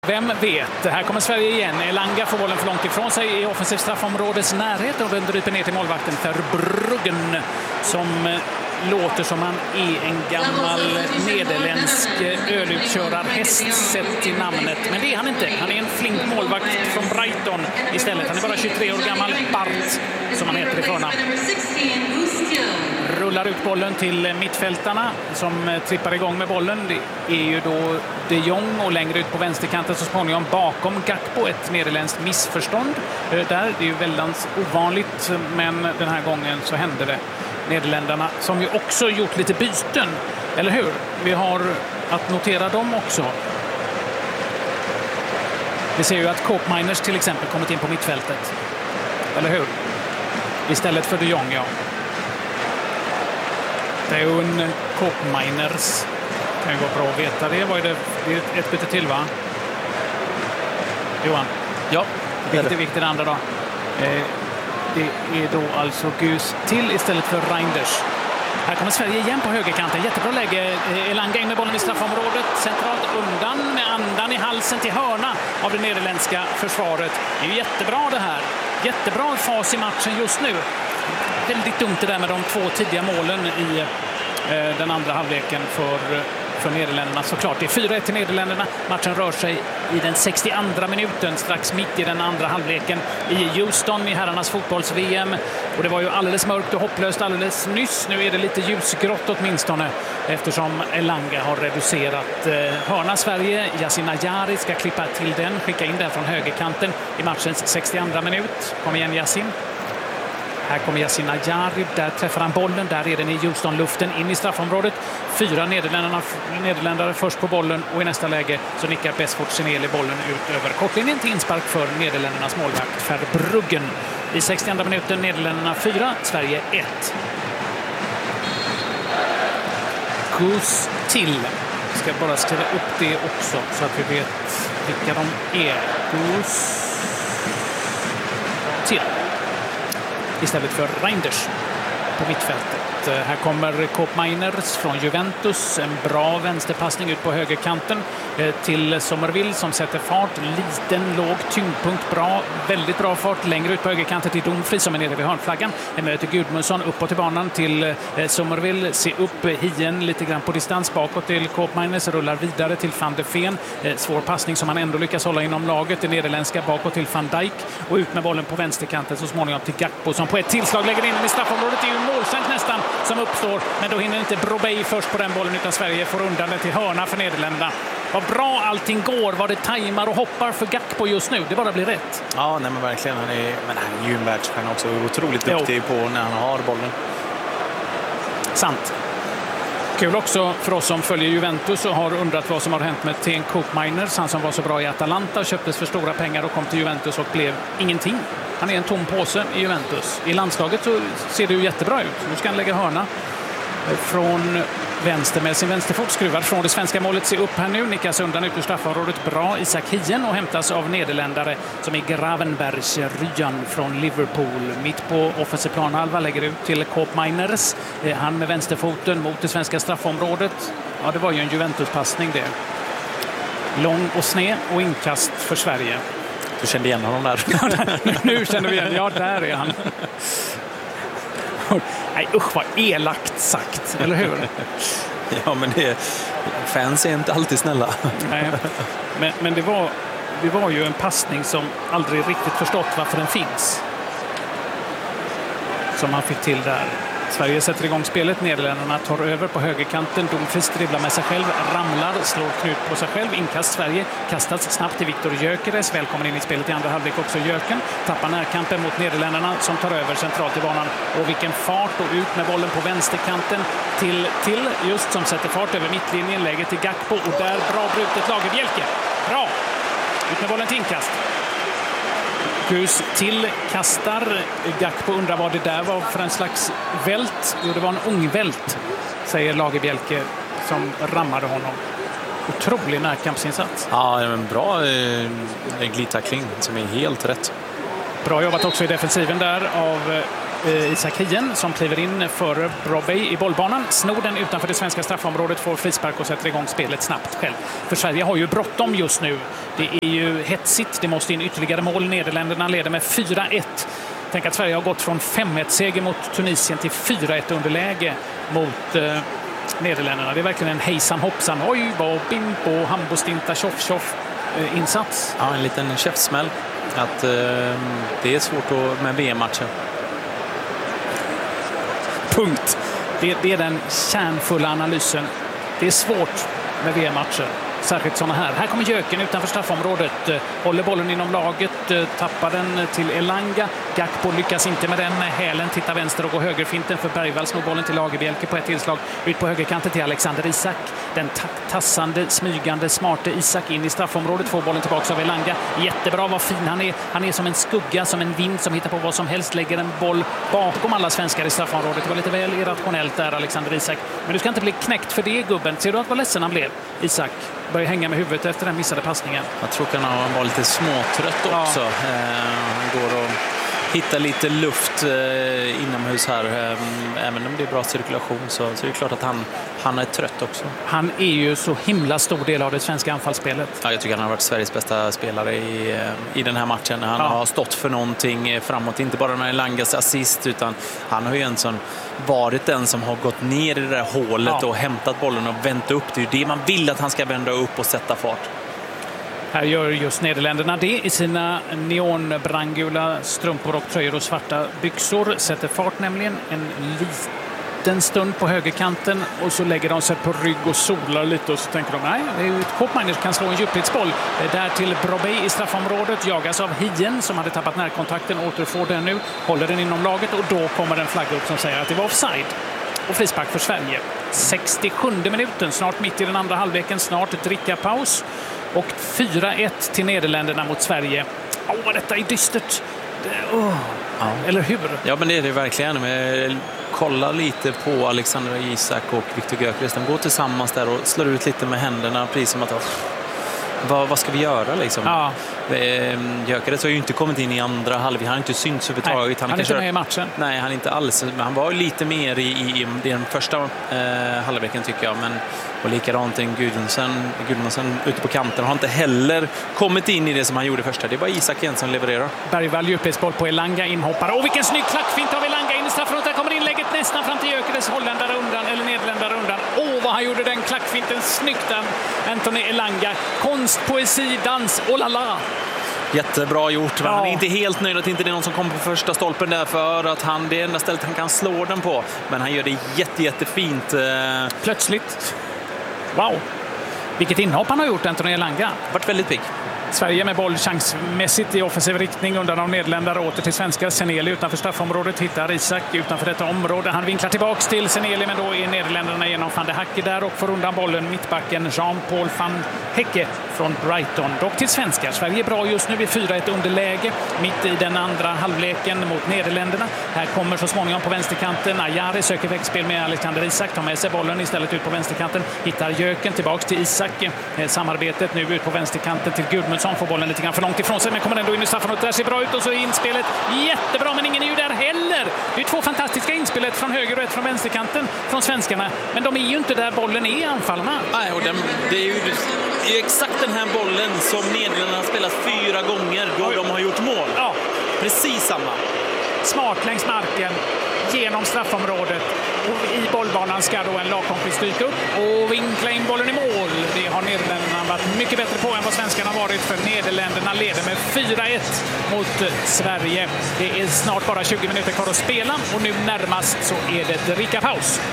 Vem vet, här kommer Sverige igen. Elanga får bollen för långt ifrån sig i offensiv straffområdets närhet och den dryper ner till målvakten Verbruggen som låter som han är en gammal nederländsk ölutkörarhäst sett till namnet. Men det är han inte. Han är en flink målvakt från Brighton istället. Han är bara 23 år gammal. Bart, som han heter i förnamn. Rullar ut bollen till mittfältarna som trippar igång med bollen. Det är ju då de Jong och längre ut på vänsterkanten så småningom bakom Gakpo. Ett nederländskt missförstånd där. Det är ju väldigt ovanligt, men den här gången så hände det. Nederländerna som ju också gjort lite byten, eller hur? Vi har att notera dem också. Vi ser ju att Koopmeiners till exempel kommit in på mittfältet. Eller hur? Istället för de Jong, ja. Det är ju en Koopmeiners. Kan ju gå bra att veta det. Var det är ett byte till, va? Johan? Ja. Vilket är viktigt andra då? Det är då alltså Gus till istället för Reinders. Här kommer Sverige igen på högerkanten. Jättebra läge. Elanga in med bollen i straffområdet. Centralt undan med andan i halsen till hörna av det nederländska försvaret. Det är ju jättebra det här. Jättebra fas i matchen just nu. Väldigt dumt det där med de två tidiga målen i den andra halvleken för Nederländerna. Såklart, det är 4-1 till Nederländerna. Matchen rör sig i den 62:a minuten, strax mitt i den andra halvleken i Houston i herrarnas fotbolls-VM. Och det var ju alldeles mörkt och hopplöst alldeles nyss. Nu är det lite ljusgrått åtminstone eftersom Elanga har reducerat hörna Sverige. Yasin Ayari ska klippa till den, skicka in den från högerkanten i matchens 62:a minut. Kom igen Yasin. Här kommer Yasin Ayari, där träffar han bollen, där är den i Houston-luften in i straffområdet. 4 nederländare först på bollen och i nästa läge så nickar Besfort Seneli bollen ut över kortlinjen till inspark för Nederländernas målvakt Verbruggen. I 60:a minuten Nederländerna 4, Sverige 1. Gus till. Jag ska bara skriva upp det också så att vi vet vilka de är. Gus till. Istället för Reinders på mittfältet. Här kommer Koopmeiners från Juventus. En bra vänsterpassning ut på högerkanten till Sommerville som sätter fart. Liten, låg tyngdpunkt. Bra, väldigt bra fart. Längre ut på högerkanten till Dumfries som är nere vid hörnflaggan. En möter Gudmundsson uppåt i banan till Sommerville. Se upp Hien lite grann på distans bakåt till Koopmeiners. Rullar vidare till Van de Ven. Svår passning som han ändå lyckas hålla inom laget. Det nederländska bakåt till Van Dijk. Och ut med bollen på vänsterkanten så småningom till Gakpo som på ett tillslag lägger in den i straffområdet. Det är ju målchans nästan som uppstår, men då hinner inte Brobey först på den bollen utan Sverige får undan det till hörna för Nederländerna. Vad bra allting går, vad det tajmar och hoppar för Gakpo just nu. Det bara blir rätt. Ja, nej men verkligen. Han är ju en världsstjärna också. Otroligt duktig på när han har bollen. Sant. Kul också för oss som följer Juventus och har undrat vad som har hänt med Thien Koopmeiners. Han som var så bra i Atalanta, köptes för stora pengar och kom till Juventus och blev ingenting. Han är en tom påse i Juventus. I landslaget så ser det ju jättebra ut. Nu ska han lägga hörna från vänster med sin vänsterfot skruvad från det svenska målet. Se upp här nu, nickas undan ut ur straffområdet. Bra Isak Hien och hämtas av nederländare som är Gravenbergs Ryan från Liverpool. Mitt på offensiv planhalva lägger ut till Koopmeiners. Han med vänsterfoten mot det svenska straffområdet. Ja, det var ju en Juventus-passning det. Lång och sned och inkast för Sverige. Du kände igen honom där. Nu känner vi igen. Ja, där är han. Nej, usch vad elakt sagt, eller hur? Ja, men fans är inte alltid snälla. Nej, men det var ju en passning som aldrig riktigt förstått varför den finns. Som han fick till där. Sverige sätter igång spelet. Nederländerna tar över på högerkanten. Dumfries dribblar med sig själv. Ramlar, slår knut på sig själv. Inkast Sverige. Kastas snabbt till Viktor Gyökeres. Välkommen in i spelet i andra halvlek också Jöken. Tappar närkampen mot Nederländerna som tar över centralt i banan. Och vilken fart och ut med bollen på vänsterkanten till just som sätter fart över mittlinjen. Läger till Gakpo och där bra brutet Lagerbjälke. Bra! Ut med bollen till inkast. Gus till kastar. Gakpo undrar vad det där var för en slags vält. Jo, det var en ångvält, säger Lagerbjälke som rammade honom. Otrolig närkampsinsats. Ja, en bra glidtackling som är helt rätt. Bra jobbat också i defensiven där av Isak Hien som kliver in före Brobbey i bollbanan. Snor den utanför det svenska straffområdet, får frispark och sätter igång spelet snabbt själv. För Sverige har ju bråttom just nu. Det är ju hetsigt. Det måste in ytterligare mål. Nederländerna leder med 4-1. Tänk att Sverige har gått från 5-1-seger mot Tunisien till 4-1 underläge mot Nederländerna. Det är verkligen en hejsan hoppsan. Oj, vad bimbo, hambostinta, tjoff insats. Ja, en liten käftsmäll. Att det är svårt med VM-matcher. Punkt. Det är den kärnfulla analysen. Det är svårt med VM-matcher. Särskilt sådana här. Här kommer Jöken utanför straffområdet. Håller bollen inom laget. Tappar den till Elanga. Gakpo lyckas inte med den. Hälen tittar vänster och går högerfinten för Bergvall. Snor bollen till Lagerbielke på ett tillslag. Ut på högerkanten till Alexander Isak. Den tassande, smygande, smarte Isak in i straffområdet. Får bollen tillbaka av Elanga. Jättebra, vad fin han är. Han är som en skugga, som en vind som hittar på vad som helst. Lägger en boll bakom alla svenskar i straffområdet. Det var lite väl irrationellt där, Alexander Isak. Men du ska inte bli knäckt för det, gubben. Ser du att vad ledsen han blev? Isak börjar hänga med huvudet efter den missade passningen. Jag tror att han var lite småtrött också. Han går och hittar lite luft inomhus här. Även om det är bra cirkulation så är det klart att han är trött också. Han är ju så himla stor del av det svenska anfallsspelet. Ja, jag tycker han har varit Sveriges bästa spelare i den här matchen. Han har stått för någonting framåt. Inte bara med Langas assist, utan han har ju varit den som har gått ner i det där hålet och hämtat bollen och vänt upp. Det är ju det man vill, att han ska vända upp och sätta fart. Här gör just Nederländerna det i sina neonbrandgula strumpor och tröjor och svarta byxor. Sätter fart nämligen en liten stund på högerkanten och så lägger de sig på rygg och solar lite och så tänker de nej, Koopmeiners kan slå en djupledsboll. Där till Brobbey i straffområdet, jagas av Hien som hade tappat närkontakten, återfår den nu, håller den inom laget och då kommer en flagga upp som säger att det var offside. Och frispark för Sverige. 67 minuten, snart mitt i den andra halvleken, snart drickapaus. Och 4-1 till Nederländerna mot Sverige. Detta är dystert. Eller hur? Ja, men det är det verkligen. Kolla lite på Alexander Isak och Viktor Gyökeres. De går tillsammans där och slår ut lite med händerna. Precis som att vad ska vi göra liksom? Ja. Gyökeres har ju inte kommit in i andra halvlek. Han har inte synts överhuvudtaget. Han är inte med i matchen. Nej, han är inte alls. Men han var lite mer i den första halvleken tycker jag. Och likadant en Gudmundsson ute på kanten har inte heller kommit in i det som han gjorde första. Det var Isak igen som levererar. Bergvall djupledsboll på Elanga, inhoppare. Och vilken snygg klackfint av Elanga in i straffområdet. Där kommer inlägget nästan fram till Gyökeres. Holländare undan, eller Nederländare undan. Vad han gjorde den klackfinten snyggt, Anthony Elanga. Konst, poesi, dans, lala. Jättebra gjort, men han är inte helt nöjd att inte det är någon som kommer på första stolpen där, för att det är enda stället han kan slå den på. Men han gör det jättefint. Plötsligt. Wow. Vilket inhopp han har gjort, Anthony Elanga. Varit väldigt pigg. Sverige med boll chansmässigt i offensiv riktning undan av Nederländare, åter till svenska. Seneli utanför straffområdet hittar Isak utanför detta område. Han vinklar tillbaks till Seneli, men då är Nederländerna genom van de Hacke där och får undan bollen mittbacken Jean-Paul van Hecke från Brighton. Dock till svenskar. Sverige är bra just nu i 4-1 underläge mitt i den andra halvleken mot Nederländerna. Här kommer så småningom på vänsterkanten Ajari, söker vägspel med Alexander Isak, tar med sig bollen istället ut på vänsterkanten. Hittar Jöken tillbaks till Isak. Samarbetet nu ut på vänsterkanten till Gudmundsson, får bollen lite grann för långt ifrån sig, men kommer ändå in i straffområdet. Där ser bra ut och så är inspelet jättebra, men ingen är ju där heller. Det är två fantastiska inspelet från höger och ett från vänsterkanten från svenskarna, men de är ju inte där bollen är, anfallarna. Nej, och det är ju exakt den här bollen som Nederländerna har spelat 4 gånger då de har gjort mål. Ja. Precis samma. Smart längs marken, genom straffområdet, och i bollbanan ska då en lagkompis dyka upp och vinkla in bollen i mål. Det har Nederländerna varit mycket bättre på än vad svenskarna varit, för Nederländerna leder med 4-1 mot Sverige. Det är snart bara 20 minuter kvar att spela och nu närmast så är det drickapaus.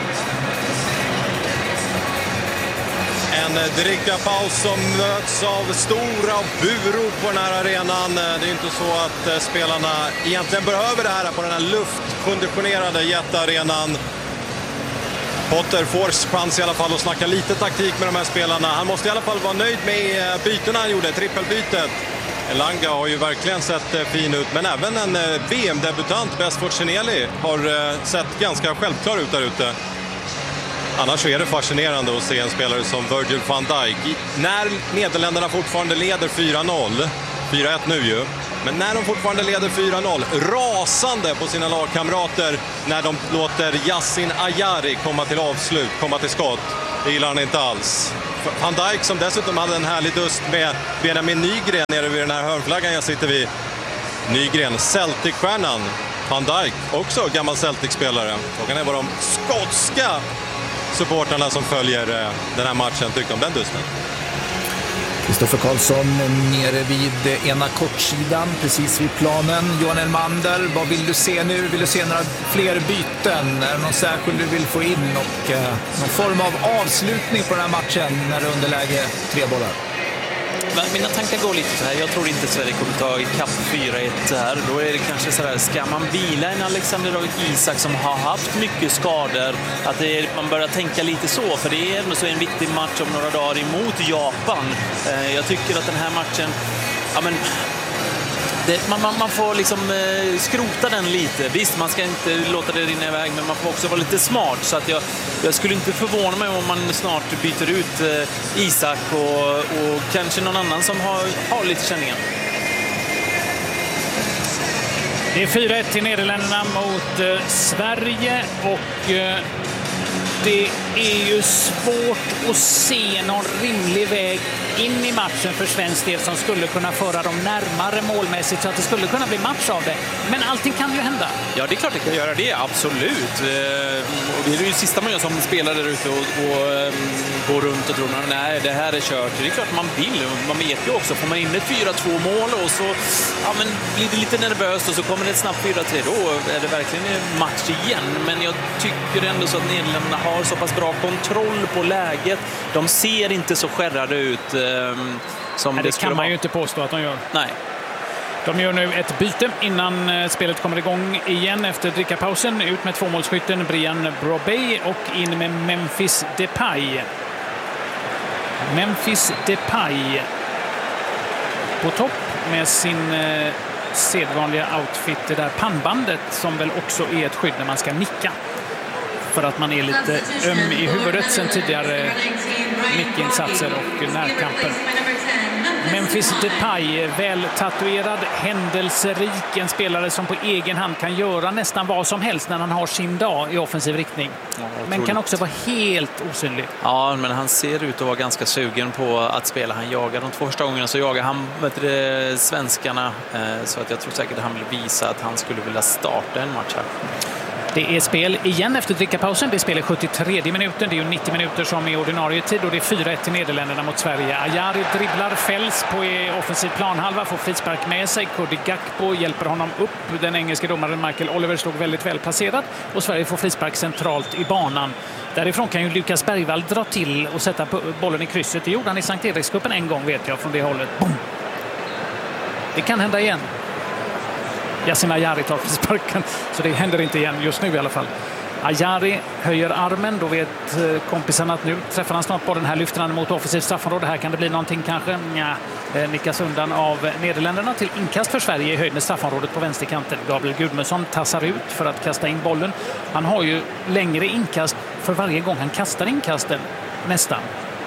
En drickapaus som möts av stora buror på den här arenan. Det är inte så att spelarna egentligen behöver det här på den här luftkonditionerade jättearenan. Potter får chans i alla fall att snacka lite taktik med de här spelarna. Han måste i alla fall vara nöjd med bytena han gjorde, trippelbytet. Elanga har ju verkligen sett fin ut, men även en VM-debutant, Besford Seneli, har sett ganska självklar ut där ute. Annars så är det fascinerande att se en spelare som Virgil van Dijk. När Nederländerna fortfarande leder 4-0 4-1 nu ju. Men när de fortfarande leder 4-0, rasande på sina lagkamrater när de låter Yassin Ayari komma till avslut, komma till skott. Det gillar han inte alls. Van Dijk, som dessutom hade en härlig dust med Benjamin Nygren nere vid den här hörnflaggan jag sitter vid. Nygren, Celtic-stjärnan. Van Dijk, också gammal Celtic-spelare. Frågan är vad de skotska supporterna som följer den här matchen tyckte om den dusten. Kristoffer Karlsson nere vid ena kortsidan, precis vid planen. Johan Elmander, vad vill du se nu? Vill du se några fler byten? Är det någon särskild du vill få in? Och någon form av avslutning på den här matchen när det är underläge 3 bollar? Mina tankar går lite så här. Jag tror inte Sverige kommer ta ikapp 4-1 här. Då är det kanske så här, ska man vila en Alexander Isak som har haft mycket skador, att man börjar tänka lite så, för det är ändå så en viktig match om några dagar emot Japan. Jag tycker att den här matchen, ja men man får liksom skrota den lite. Visst, man ska inte låta det rinna iväg, men man får också vara lite smart. Så att jag skulle inte förvåna mig om man snart byter ut Isak och kanske någon annan som har lite känningar. Det är 4-1 till Nederländerna mot Sverige och det är ju svårt att se någon rimlig väg in i matchen för svensk del som skulle kunna föra dem närmare målmässigt så att det skulle kunna bli match av det. Men allting kan ju hända. Ja, det är klart det kan göra det, absolut. Och det är ju sista man gör som spelar där ute och går runt och tror nej, det här är kört. Det är klart man vill. Man vet ju också, får man in ett 4-2 mål och så blir det lite nervöst och så kommer det ett snabbt 4-3, då är det verkligen en match igen. Men jag tycker ändå så att Nederländerna har så pass bra kontroll på läget. De ser inte så skärrade ut som det kan man ju inte påstå att de gör. Nej. De gör nu ett byte innan spelet kommer igång igen efter drickapausen. Ut med tvåmålsskytten Brian Brobey och in med Memphis Depay. Memphis Depay på topp med sin sedvanliga outfit, det där pannbandet som väl också är ett skydd när man ska nicka. För att man är lite öm i huvudet sen tidigare nickinsatser och närkamper. Memphis Depay, väl tatuerad, händelserik, en spelare som på egen hand kan göra nästan vad som helst när han har sin dag i offensiv riktning. Ja, men kan också vara helt osynlig. Ja, men han ser ut att vara ganska sugen på att spela. Han jagar de 2 första gångerna, så jagar han svenskarna. Så att jag tror säkert att han vill visa att han skulle vilja starta en match här. Det är spel igen efter drickapausen. Det är spel i 73 minuten. Det är ju 90 minuter som är ordinarie tid och det är 4-1 till Nederländerna mot Sverige. Ayari dribblar, fälls på offensiv planhalva, får frispark med sig. Cody Gakpo hjälper honom upp. Den engelska domaren Michael Oliver stod väldigt väl placerad och Sverige får frispark centralt i banan. Därifrån kan ju Lukas Bergvall dra till och sätta bollen i krysset. Det gjorde han i Sankt Erikscupen en gång, vet jag, från det hållet. Boom! Det kan hända igen. Yassin Ayari tar frisparken, så det händer inte igen just nu i alla fall. Ayari höjer armen, då vet kompisarna att nu träffar han snart bollen. Här lyfter han mot offensivt straffområde. Här kan det bli någonting kanske. Nickas undan av Nederländerna till inkast för Sverige i höjd med straffområdet på vänsterkanten. Gabriel Gudmundsson tassar ut för att kasta in bollen. Han har ju längre inkast för varje gång han kastar inkasten, nästan.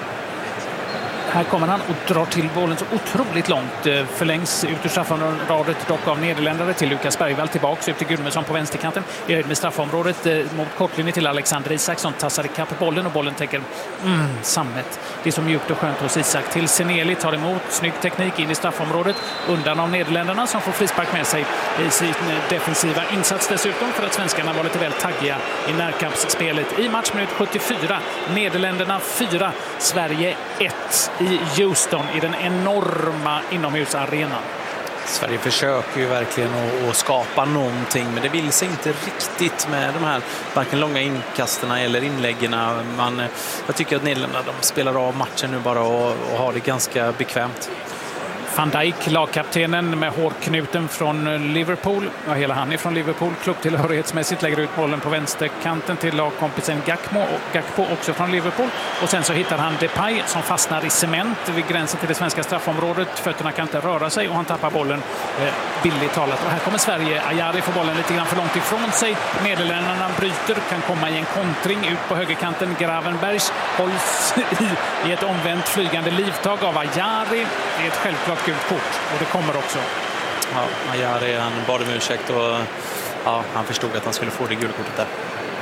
Här kommer han och drar till bollen så otroligt långt. Förlängs ut ur straffområdet dock av Nederländare till Lukas Bergvall, tillbaks ut till Gudmundsson på vänsterkanten. I höjd med straffområdet mot kortlinje till Alexander Isak som tassar ikapp bollen och bollen täcker sammet. Det är så mjukt och skönt hos Isak. Till Seneli, tar emot, snygg teknik in i straffområdet. Undan av Nederländerna som får frispark med sig i sin defensiva insats dessutom, för att svenskarna var lite väl taggiga i närkampsspelet. I matchminut 74, Nederländerna 4, Sverige 1 i Houston i den enorma inomhusarenan. Sverige försöker ju verkligen att skapa någonting, men det vill sig inte riktigt med de här varken långa inkasterna eller inläggen. Jag tycker att Nederländerna spelar av matchen nu bara och har det ganska bekvämt. Van Dijk, lagkaptenen med hårknuten från Liverpool. Ja, hela han är från Liverpool. Klubbtillhörighetsmässigt lägger ut bollen på vänsterkanten till lagkompisen Gakpo också från Liverpool. Och sen så hittar han Depay som fastnar i cement vid gränsen till det svenska straffområdet. Fötterna kan inte röra sig och han tappar bollen billigt talat. Och här kommer Sverige. Ayari får bollen lite grann för långt ifrån sig. Nederländerna bryter, kan komma i en kontring ut på högerkanten. Gravenbergs hålls i ett omvänt flygande livtag av Ayari. Det är ett självklart ett gult kort. Och det kommer också. Ja, Ajari, han bad om ursäkt och ja, han förstod att han skulle få det gula kortet där.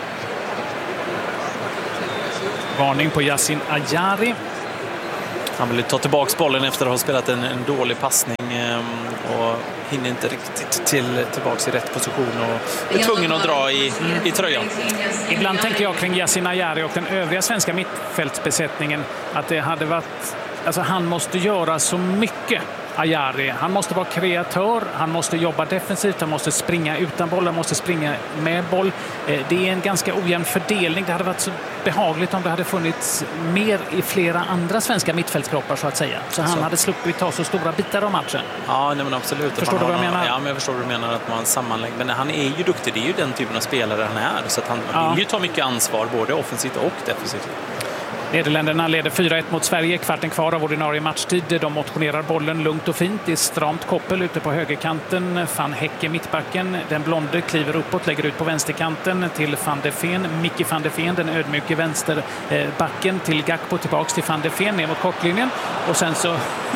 Varning på Yasin Ajari. Han vill ta tillbaka bollen efter att ha spelat en dålig passning och hinner inte riktigt tillbaka i rätt position och är tvungen att dra i tröjan. Ibland tänker jag kring Yasin Ajari och den övriga svenska mittfältsbesättningen att det hade varit... Alltså han måste göra så mycket, Ajari. Han måste vara kreatör, han måste jobba defensivt, han måste springa utan boll, han måste springa med boll. Det är en ganska ojämn fördelning. Det hade varit så behagligt om det hade funnits mer i flera andra svenska mittfältskroppar så att säga. Så han hade sluppit ta så stora bitar av matchen. Ja, nej, men absolut. Förstår du vad jag menar? Ja, men jag förstår vad du menar att man sammanlägger. Men han är ju duktig, det är ju den typen av spelare han är. Så att han vill ju ta mycket ansvar, både offensivt och defensivt. Nederländerna leder 4-1 mot Sverige, kvarten kvar av ordinarie matchtid. De motionerar bollen lugnt och fint. Det är stramt koppel ute på högerkanten. Van Hecke mittbacken. Den blonde kliver uppåt, lägger ut på vänsterkanten till Van de Ven. Micke van de Ven, den ödmjuke vänsterbacken till Gakpo, tillbaks till Van de Ven ner mot kortlinjen. Och sen så...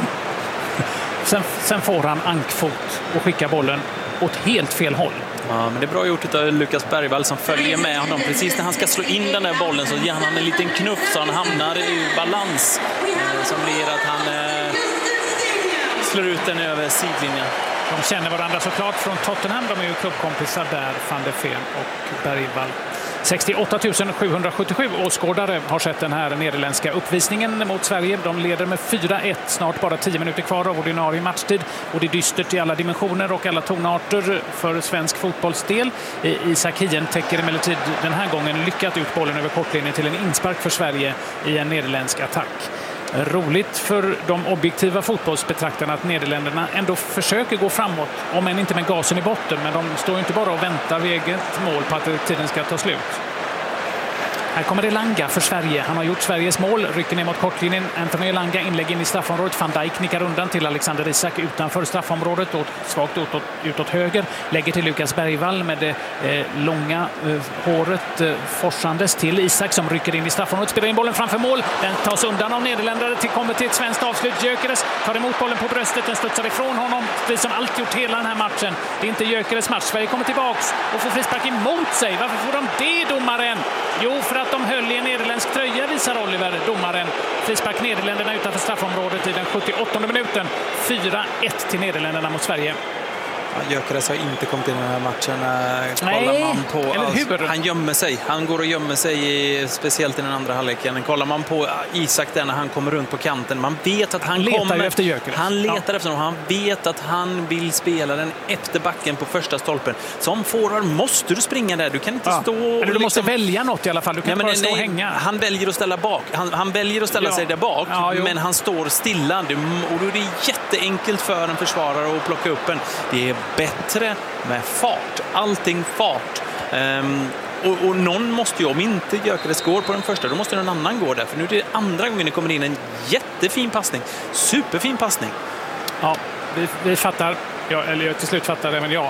sen får han ankfot och skickar bollen åt helt fel håll. Ja, men det är bra gjort av Lukas Bergvall som följer med honom. Precis när han ska slå in den där bollen så ger han en liten knuff så han hamnar i balans som blir att han slår ut den över sidlinjen. De känner varandra såklart från Tottenham. De är ju klubbkompisar där, Van de Ven och Bergvall. 68 777 åskådare har sett den här nederländska uppvisningen mot Sverige. De leder med 4-1, snart bara 10 minuter kvar av ordinarie matchtid. Och det är dystert i alla dimensioner och alla tonarter för svensk fotbollsdel. Isak Hien täcker emellertid den här gången lyckat ut bollen över kortlinjen till en inspark för Sverige i en nederländsk attack. Roligt för de objektiva fotbollsbetraktarna att Nederländerna ändå försöker gå framåt, om än inte med gasen i botten, men de står inte bara och väntar vid eget mål på att tiden ska ta slut. Här kommer Elanga för Sverige. Han har gjort Sveriges mål, rycker ner mot kortlinjen. Anthony Elanga inlägg in i straffområdet. Van Dijk nickar undan till Alexander Isak utanför straffområdet och svagt utåt höger. Lägger till Lukas Bergvall med det långa håret forsandes till Isak som rycker in i straffområdet. Spelar in bollen framför mål. Den tas undan av nederländare kommer till ett svenskt avslut. Gyökeres tar emot bollen på bröstet. Den studsar ifrån honom. Det som alltid gjort hela den här matchen. Det är inte Gyökeres match. Sverige kommer tillbaks och får frispark emot sig. Varför får de det, domaren? Jo, för att de höll i en nederländsk tröja, visar Oliver, domaren. Frispark Nederländerna utanför straffområdet i den 78:e minuten. 4-1 till Nederländerna mot Sverige. Gyökeres har inte kommit in i den här matchen. Nej, man på, eller hur? Han gömmer sig. Han går och gömmer sig, speciellt i den andra halvleken. Kollar man på Isak där när han kommer runt på kanten, man vet att han letar efter Gyökeres. Han letar efter honom. Han vet att han vill spela den efter backen på första stolpen. Som forward måste du springa där. Du kan inte stå... Eller du måste välja något i alla fall. Du kan inte bara stå och hänga. Han väljer att ställa bak. Han väljer att ställa sig där bak, men han står stilla. Och då är det jätteenkelt för en försvarare att plocka upp en. Det är bättre med fart. Allting fart. Och någon måste ju, om inte Gyökeres går på den första, då måste någon annan gå där. För nu är det andra gången det kommer in en jättefin passning. Superfin passning. Ja, vi fattar. Eller till slut fattar även jag.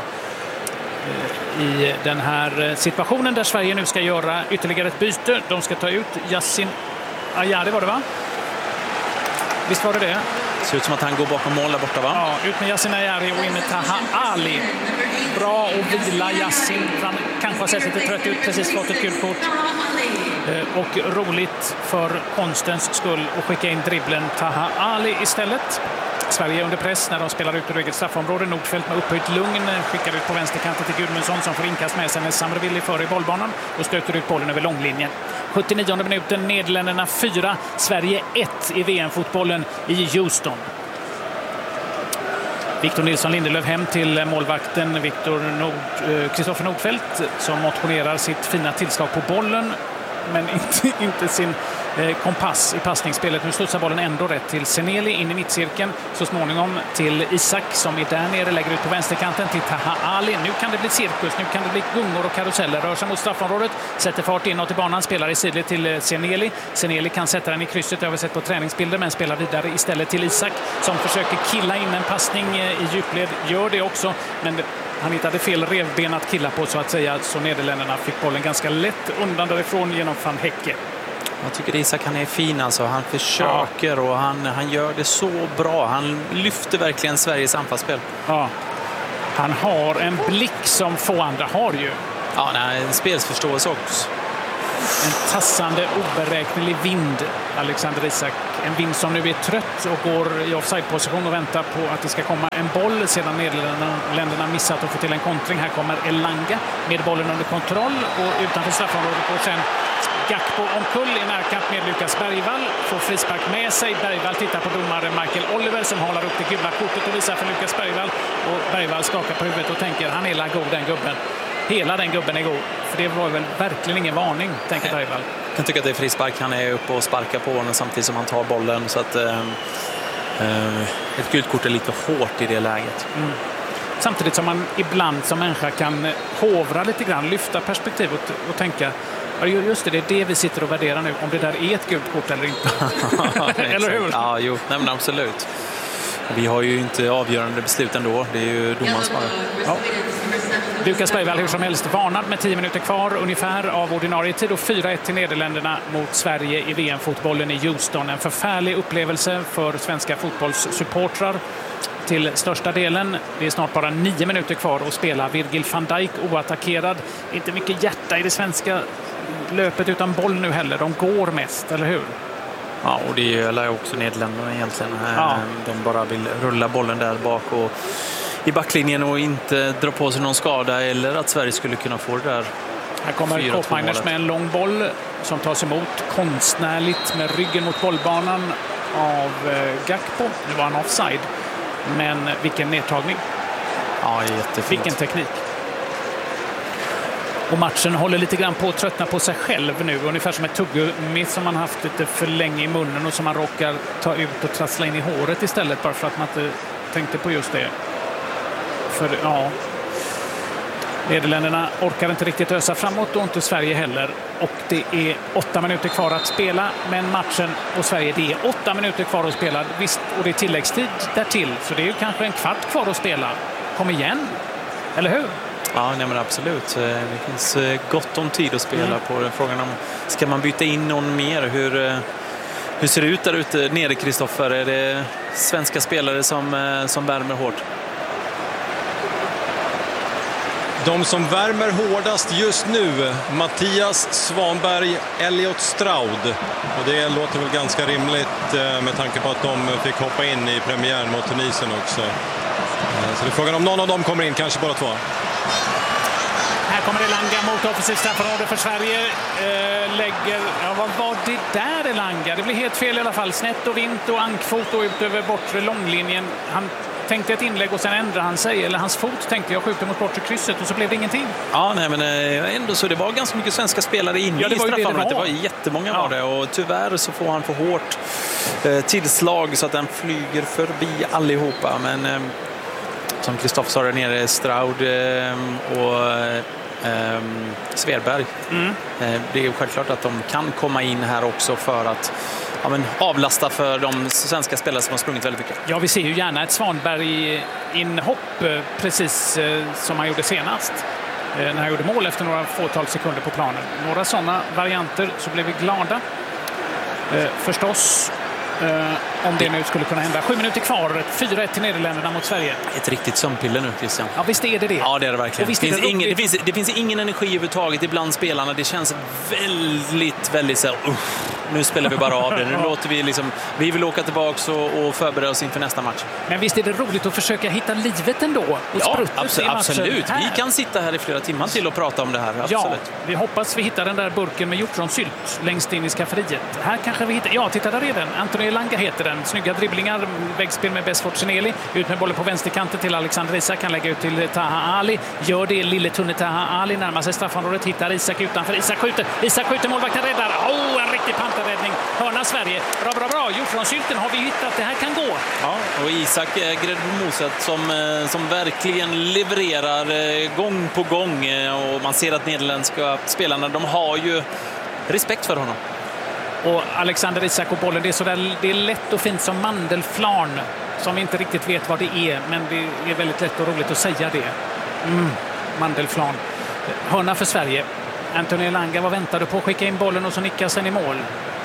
I den här situationen där Sverige nu ska göra ytterligare ett byte. De ska ta ut Yasin Ajari, var det va? Visst var det det? Det ser ut som att han går bakom mål där borta, va? Ja, ut med Yasin Ajari och in med Taha Ali. Bra att vila Yasin. Han kanske har sett lite trött ut, precis fått ett gult kort. Och roligt för konstens skull att skicka in dribblen Taha Ali istället. Sverige under press när de spelar ut ur eget straffområde. Nordfeldt med upphöjt lugn skickar ut på vänsterkanten till Gudmundsson som får inkast med sig med Samreville före i bollbanan och stöter ut bollen över långlinjen. 79:e minuten, Nederländerna 4, Sverige 1 i VM-fotbollen i Houston. Victor Nilsson Lindelöf hem till målvakten Kristoffer Nordfeldt som motionerar sitt fina tillslag på bollen men inte sin kompass i passningsspelet. Nu studsar bollen ändå rätt till Seneli in i mittcirkeln. Så småningom till Isak som är där nere, lägger ut på vänsterkanten till Taha Ali. Nu kan det bli cirkus, nu kan det bli gungor och karuseller. Rör sig mot straffområdet, sätter fart inåt i banan, spelar i sidled till Seneli. Seneli kan sätta den i krysset, jag har sett på träningsbilder, men spelar vidare istället till Isak som försöker killa in en passning i djupled. Gör det också, men han hittade fel revben att killa på så att säga, så Nederländerna fick bollen ganska lätt undan därifrån genom Van Hecke. Jag tycker Isak, han är fin alltså. Han försöker och han gör det så bra. Han lyfter verkligen Sveriges anfallsspel. Ja. Han har en blick som få andra har ju. Ja, en spelsförståelse också. En tassande, oberäknelig vind, Alexander Isak. En vind som nu är trött och går i offside-position och väntar på att det ska komma en boll sedan Nederländerna missat att få till en kontring. Här kommer Elanga med bollen under kontroll och utanför straffområdet. Och sen Gakpo omkull i närkamp med Lukas Bergvall. Får frispark med sig. Bergvall tittar på domare Michael Oliver som håller upp det gula kortet och visar för Lukas Bergvall. Och Bergvall skakar på huvudet och tänker han är la god den gubben. Hela den gubben är god. För det var väl verkligen ingen varning, tänker Bergvall. Jag kan tycka att det är frispark. Han är uppe och sparkar på honom samtidigt som han tar bollen. Så att ett gult kort är lite hårt i det läget. Mm. Samtidigt som man ibland som människa kan hovra lite grann, lyfta perspektiv och tänka just det är det vi sitter och värderar nu. Om det där är ett gult kort eller inte. Eller hur? Ja, jo. Nej, men absolut. Vi har ju inte avgörande beslut ändå. Det är ju domaren som har. Ja. Lukas Bergvall hur som helst varnad med 10 minuter kvar ungefär av ordinarie tid och 4-1 till Nederländerna mot Sverige i VM-fotbollen i Houston. En förfärlig upplevelse för svenska fotbollssupportrar till största delen. Det är snart bara 9 minuter kvar att spela. Virgil van Dijk oattackerad. Inte mycket hjärta i det svenska löpet utan boll nu heller. De går mest, eller hur? Ja, och det gäller också Nederländerna egentligen. Ja. De bara vill rulla bollen där bak och i backlinjen och inte dra på sig någon skada eller att Sverige skulle kunna få det där. Här kommer Koopmeiners med en lång boll som tas emot konstnärligt med ryggen mot bollbanan av Gakpo. Nu var han offside. Men vilken nedtagning. Ja, jättefint. Vilken teknik. Och matchen håller lite grann på att tröttna på sig själv nu. Ungefär som ett tuggummi som man haft lite för länge i munnen och som man råkar ta ut och trassla in i håret istället bara för att man inte tänkte på just det. För ja, Nederländerna orkar inte riktigt ösa framåt och inte Sverige heller. Och det är 8 minuter kvar att spela. Men matchen och Sverige, det är 8 minuter kvar att spela. Visst, och det är tilläggstid därtill. Så det är ju kanske en kvart kvar att spela. Kom igen, eller hur? Ja, nej, men absolut. Det finns gott om tid att spela på den frågan om ska man byta in någon mer? Hur ser det ut där ute nere, Kristoffer? Är det svenska spelare som värmer hårt? De som värmer hårdast just nu, Mattias Svanberg, Elliot Stroud. Och det låter väl ganska rimligt med tanke på att de fick hoppa in i premiären mot Tunisien också. Så det är frågan om någon av dem kommer in, kanske bara två. Här kommer Elanga mot offensivt straffområde för Sverige. Vad var det där Elanga? Det blir helt fel i alla fall. Snett och vint och ankfot och ut över bortre långlinjen. Han tänkte ett inlägg och sen ändrade han sig. Eller hans fot tänkte jag skjuter mot bortre krysset och så blev det ingenting. Ja, nej, men ändå så det var ganska mycket svenska spelare inne i straffområdet. Det var jättemånga var det och tyvärr så får han för hårt tillslag så att den flyger förbi allihopa. Men som Kristoffer sa där nere, Stroud och Svedberg. Det är ju självklart att de kan komma in här också för att avlasta för de svenska spelare som har sprungit väldigt mycket. Ja, vi ser ju gärna ett Svanberg-inhopp precis som han gjorde senast. När han gjorde mål efter några fåtal sekunder på planen. Några sådana varianter så blev vi glada. Förstås. Om det nu skulle kunna hända. 7 minuter kvar, 4-1 till Nederländerna mot Sverige. Ett riktigt sömnpiller nu, Christian. Ja, visst är det. Ja, det är det verkligen. Det finns ingen energi överhuvudtaget ibland spelarna. Det känns väldigt så här, nu spelar vi bara av det. Nu låter vi vill åka tillbaka och förbereda oss inför nästa match. Men visst är det roligt att försöka hitta livet ändå? Och ja, absolut. Vi kan sitta här i flera timmar till och prata om det här. Absolut. Ja, vi hoppas vi hittar den där burken med hjortronsylt längst in i skafferiet. Här kanske vi hittar, ja, titta där är den. Anthony Elanga heter den. Snygga dribblingar, väggspel med Besford Seneli. Ut med bollen på vänsterkanten till Alexander Isak. Kan lägga ut till Taha Ali. Gör det, lille tunne Taha Ali. Närmar sig straffområdet, hittar Isak utanför. Isak skjuter, målvakten räddar. En riktig panterräddning. Hörna Sverige. Bra. Hjortronsylten har vi hittat. Det här kan gå. Ja, och Isak Gredmoset som verkligen levererar gång på gång. Och man ser att nederländska spelarna, de har ju respekt för honom. Och Alexander Isak och bollen, det är lätt och fint som mandelflarn som vi inte riktigt vet vad det är, men det är väldigt lätt och roligt att säga det. Mandelflarn. Hörna för Sverige. Anthony Elanga, vad väntar du på? Skicka in bollen och så nickar sen i mål.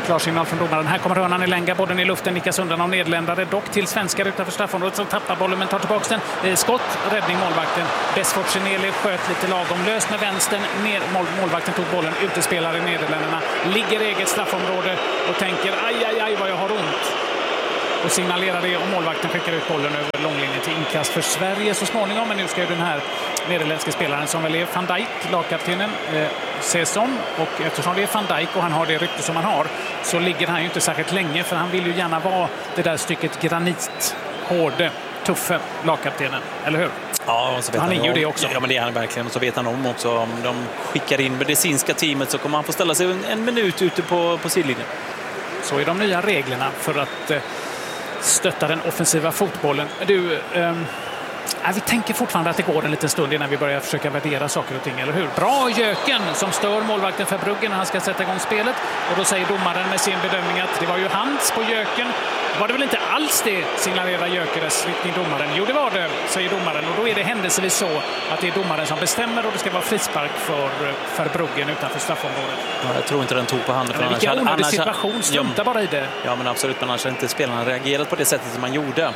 klarsignal från domaren. Här kommer hörnan i Länga, bollen i luften, nickas undan av nederländare, dock till svenskar utanför straffområdet som tappar bollen men tar tillbaka den. Skott, räddning målvakten. Besford Chineli sköt lite lagom löst med vänstern. Målvakten tog bollen, utespelare i Nederländerna. Ligger i eget straffområde och tänker aj vad jag har ont. Och signalerar det och målvakten skickar ut bollen över långlinjen till inkast för Sverige så småningom. Men nu ska ju den här nederländska spelaren som väl är Van Dijk, lagkaptenen, ses om. Och eftersom det är Van Dijk och han har det rykte som han har så ligger han ju inte särskilt länge för han vill ju gärna vara det där stycket granit, hårde, tuffe lagkaptenen, eller hur? Ja, och så vet han är ju det också. Ja, men det är han verkligen. Och så vet han om också om de skickar in medicinska teamet så kommer han få ställa sig en minut ute på sidlinjen. Så är de nya reglerna för att stötta den offensiva fotbollen. Du, vi tänker fortfarande att det går en liten stund innan vi börjar försöka värdera saker och ting, eller hur? Bra Jöken som stör målvakten för Brugge när han ska sätta igång spelet. Och då säger domaren med sin bedömning att det var ju hands på Jöken. Var det väl inte alls det, signalerar Gyökeres riktning domaren. Jo, det var det, säger domaren. Och då är det händelsevis så att det är domaren som bestämmer och det ska vara frispark för Bruggen utanför straffområdet. Ja, jag tror inte den tog på handen. För vilken onödig situation, strunta bara i det. Ja, men absolut, men annars har inte spelarna reagerat på det sättet som man gjorde.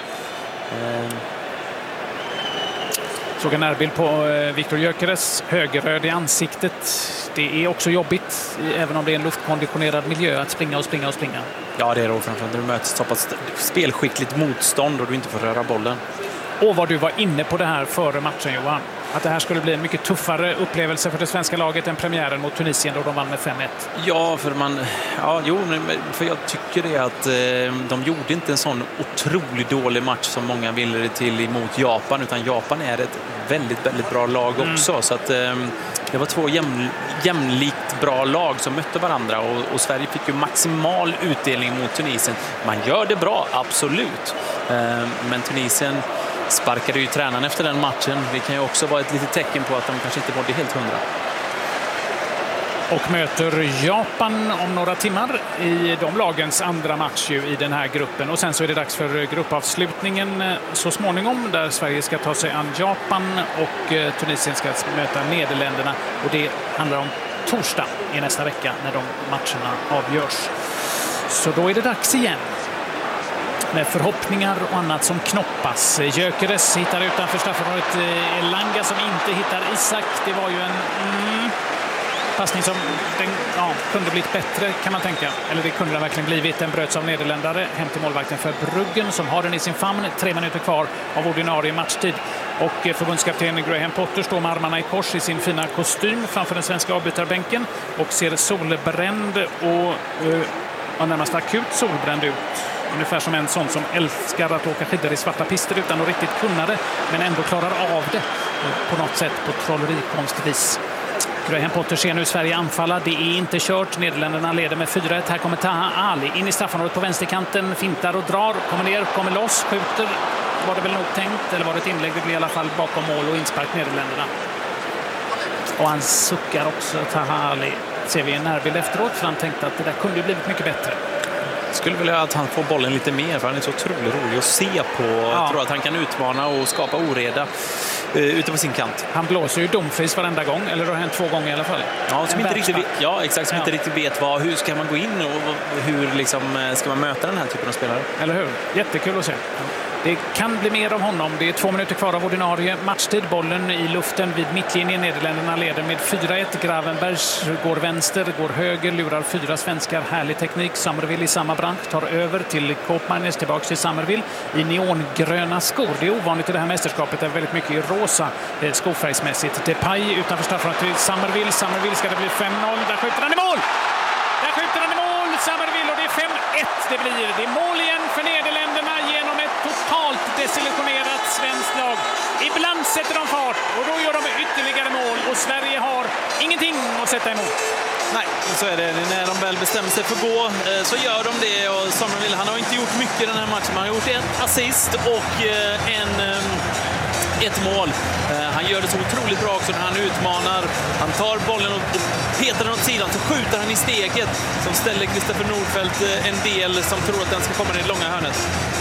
Såg en närbild på Viktor Gyökeres, högerröd i ansiktet. Det är också jobbigt, även om det är en luftkonditionerad miljö, att springa. Ja, det är då framförallt när du möter så pass spelskickligt motstånd och du inte får röra bollen. Och vad du var inne på det här före matchen, Johan. Att det här skulle bli en mycket tuffare upplevelse för det svenska laget än premiären mot Tunisien då de vann med 5-1. Ja, för jag tycker det att de gjorde inte en sån otroligt dålig match som många ville det till emot Japan, utan Japan är ett väldigt, väldigt bra lag också. Så att det var två jämlikt bra lag som mötte varandra och Sverige fick ju maximal utdelning mot Tunisien. Man gör det bra, absolut. Men Tunisien sparkade ju tränaren efter den matchen. Det kan ju också vara ett litet tecken på att de kanske inte mådde helt 100. Och möter Japan om några timmar i de lagens andra match i den här gruppen. Och sen så är det dags för gruppavslutningen så småningom där Sverige ska ta sig an Japan och Tunisien ska möta Nederländerna. Och det handlar om torsdag i nästa vecka när de matcherna avgörs. Så då är det dags igen. Med förhoppningar och annat som knoppas. Gyökeres hittar utanför straffområdet Elanga som inte hittar Isak. Det var ju en passning som kunde blivit bättre, kan man tänka. Eller det kunde den verkligen blivit. Den bröts av nederländare hem till målvakten för Bruggen som har den i sin famn. 3 minuter kvar av ordinarie matchtid. Och förbundskapten Graham Potter står med armarna i kors i sin fina kostym framför den svenska avbytarbänken och ser solbränd och närmast akut solbränd ut. Ungefär som en sån som älskar att åka skidor i svarta pister utan att riktigt kunna det, men ändå klarar av det på något sätt på trollerikonstvis. Graham Potter ser nu Sverige anfalla. Det är inte kört. Nederländerna leder med 4-1. Här kommer Taha Ali in i straffområdet på vänsterkanten. Fintar och drar. Kommer ner, kommer loss, skjuter. Var det väl nog tänkt, eller var det ett inlägg? Det blir i alla fall bakom mål och inspark Nederländerna. Och han suckar också, Taha Ali. Ser vi en närbild efteråt, för han tänkte att det där kunde ju blivit mycket bättre. Skulle vilja att han får bollen lite mer, för han är så otroligt rolig att se på. Jag tror att han kan utmana och skapa oreda ute på sin kant. Han blåser ju domfris varenda gång, eller det har hänt 2 gånger i alla fall. Ja, som inte riktigt vet hur ska man gå in och hur liksom, ska man möta den här typen av spelare. Eller hur? Jättekul att se. Det kan bli mer av honom. Det är 2 minuter kvar av ordinarie matchtid. Bollen i luften vid mittlinjen. Nederländerna leder med 4-1. Gravenbergs går vänster, går höger, lurar 4 svenskar. Härlig teknik. Summerville i samma bransch tar över till Koopmeiners, tillbaka till Summerville i neongröna skor. Det är ovanligt i det här mästerskapet. Det är väldigt mycket i rosa skofärgsmässigt. Depay utanför straffområdet till Summerville. Summerville ska det bli 5-0. Där skjuter han i mål! Summerville, och det är 5-1 det blir. Det är mål igen för Nederländerna genom ett totalt desillusionerat svenskt lag. Ibland sätter de fart och då gör de ytterligare mål och Sverige har ingenting att sätta emot. Nej, så är det. När de väl bestämmer sig för att gå så gör de det, och Summerville, han har inte gjort mycket i den här matchen. Han har gjort 1 assist och ett mål. Han gör det så otroligt bra också när han utmanar. Han tar bollen och petar den åt sidan, så skjuter han i steget som ställer Kristoffer Nordfeldt en del som tror att den ska komma i det långa hörnet.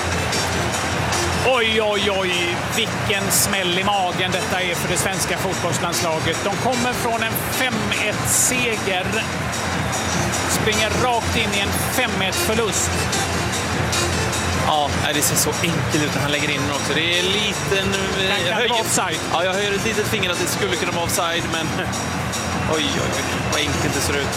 Oj, vilken smäll i magen detta är för det svenska fotbollslandslaget. De kommer från en 5-1-seger springer rakt in i en 5-1-förlust. Ja, det ser så enkelt ut när han lägger in den också. Det är liten... offside. Ja, jag höjer ett litet finger att det skulle kunna vara offside, men oj, vad enkelt det ser ut.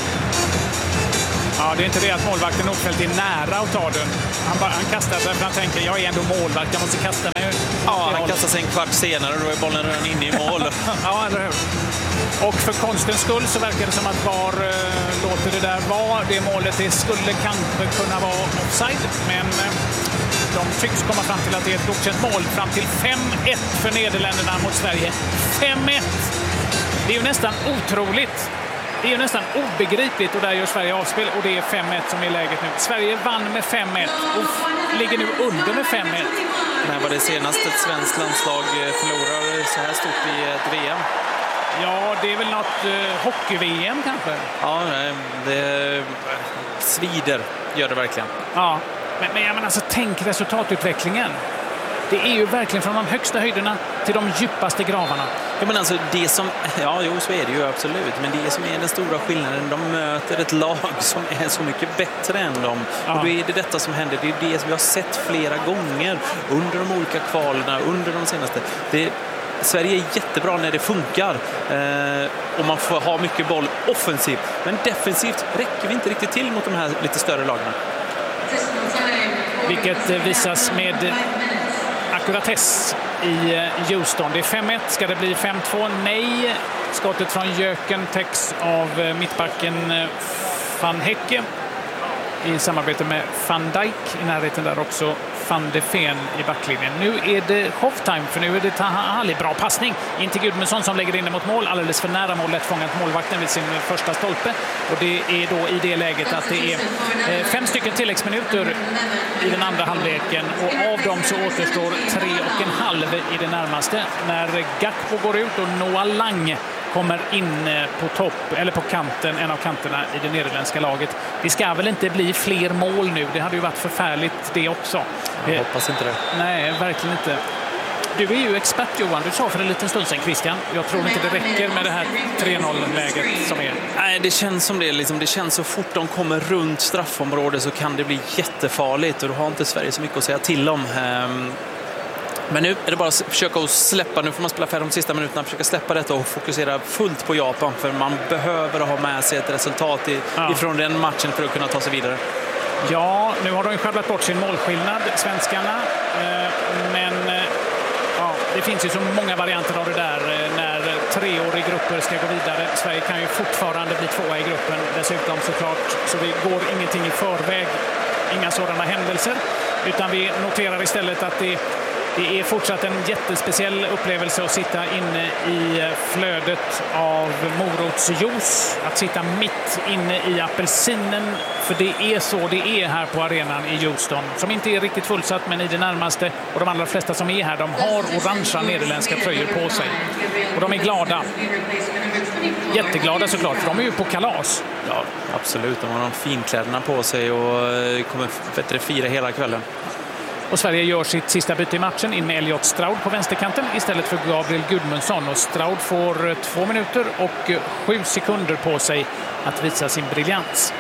Ja, det är inte det att målvakten Nordfeldt är nära att ta den. Han kastar sig för han tänker, jag är ändå målvakt, jag måste kasta mig. Ja, han kastar sig en kvart senare och då är bollen redan inne i mål. Ja, eller hur? Och för konstens skull så verkar det som att VAR låter det där vara. Det målet det skulle kanske kunna vara offside, men de tycks komma fram till att det är ett godkänt mål fram till 5-1 för Nederländerna mot Sverige. 5-1! Det är ju nästan otroligt. Det är ju nästan obegripligt och där gör Sverige avspel och det är 5-1 som är läget nu. Sverige vann med 5-1 och ligger nu under med 5-1. När var det senast ett svenskt landslag förlorar så här stort i ett VM? Ja, det är väl något hockey-VM kanske. Ja, det svider gör det verkligen. Ja, men jag menar, alltså, tänk resultatutvecklingen. Det är ju verkligen från de högsta höjderna till de djupaste gravarna. Ja, men alltså det som, så är det ju absolut. Men det som är den stora skillnaden, de möter ett lag som är så mycket bättre än dem. Ja. Och då är det detta som händer. Det är det som vi har sett flera gånger under de olika kvalerna, under de senaste. Sverige är jättebra när det funkar och man får ha mycket boll offensivt. Men defensivt räcker vi inte riktigt till mot de här lite större lagarna. Vilket visas med akkuratess i Houston. Det är 5-1. Ska det bli 5-2? Nej. Skottet från Jöken täcks av mittbacken Van Hecke i samarbete med Van Dijk. I närheten där också Van de Ven i backlinjen. Nu är det halftime för nu är det Taha Ali. Bra passning in till Gudmundsson som lägger in den mot mål. Alldeles för nära mål, lätt fångat målvakten vid sin första stolpe. Och det är då i det läget att det är 5 stycken tilläggsminuter i den andra halvleken. Och av dem så återstår 3,5 i det närmaste. När Gakpo går ut och Noah Lang kommer in på topp, eller på kanten, en av kanterna i det nederländska laget. Det ska väl inte bli fler mål nu. Det hade ju varit förfärligt det också. Jag hoppas inte det. Nej, verkligen inte. Du är ju expert, Johan. Du sa för en liten stund sedan, Christian. Jag tror inte det räcker med det här 3-0-läget som är. Nej, det känns som det. Liksom. Det känns så fort de kommer runt straffområdet så kan det bli jättefarligt. Och då har inte Sverige så mycket att säga till om. Men nu är det bara att försöka att släppa. Nu får man spela färdigt de sista minuterna. Försöka släppa detta och fokusera fullt på Japan. För man behöver ha med sig ett resultat ifrån den matchen för att kunna ta sig vidare. Ja, nu har de ju sjabblat bort sin målskillnad, svenskarna. Men det finns ju så många varianter av det där när 3-åriga grupper ska gå vidare. Sverige kan ju fortfarande bli 2 i gruppen dessutom såklart. Så det går ingenting i förväg, inga sådana händelser. Utan vi noterar istället att det är fortsatt en jättespeciell upplevelse att sitta inne i flödet av morotsjuice. Att sitta mitt inne i apelsinen. För det är så det är här på arenan i Houston. Som inte är riktigt fullsatt men i det närmaste. Och de allra flesta som är här, de har orangea nederländska tröjor på sig. Och de är glada. Jätteglada såklart, för de är ju på kalas. Ja, absolut. De har de finkläderna på sig och kommer bättre fira hela kvällen. Och Sverige gör sitt sista byte i matchen in med Elliot Stroud på vänsterkanten istället för Gabriel Gudmundsson. Och Stroud får 2 minuter och 7 sekunder på sig att visa sin briljans.